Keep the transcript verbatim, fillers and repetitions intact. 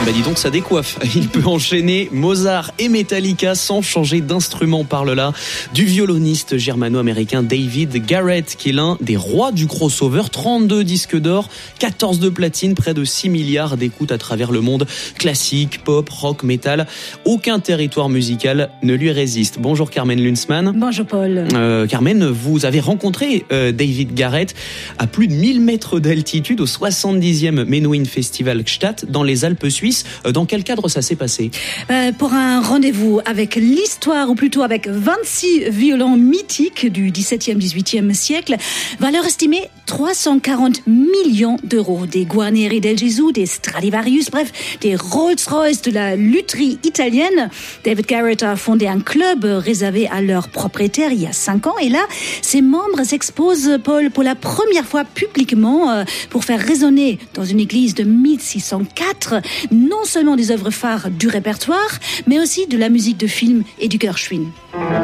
Bah dis donc, ça décoiffe. Il peut enchaîner Mozart et Metallica sans changer d'instrument, parle là du violoniste germano-américain David Garrett, qui est l'un des rois du crossover. trente-deux disques d'or, quatorze de platine, près de six milliards d'écoutes à travers le monde. Classique, pop, rock, métal. Aucun territoire musical ne lui résiste. Bonjour Carmen Lunzmann. Bonjour Paul. Euh, Carmen, vous avez rencontré euh, David Garrett à plus de mille mètres d'altitude au soixante-dixième Menuhin Festival Gstaad dans les Alpes suisses. Euh, dans quel cadre ça s'est passé ? euh, Pour un rendez-vous avec l'histoire, ou plutôt avec vingt-six violons mythiques du dix-septième dix-huitième siècle, valeur estimée trois cent quarante millions d'euros. Des Guarneri del Gesù, des Stradivarius, bref, des Rolls-Royce de la lutherie italienne. David Garrett a fondé un club réservé à leurs propriétaires il y a cinq ans. Et là, ses membres s'exposent, Paul, pour la première fois publiquement euh, pour faire résonner dans une église de mille six cent quatre non seulement des œuvres phares du répertoire, mais aussi de la musique de film et du Gershwin.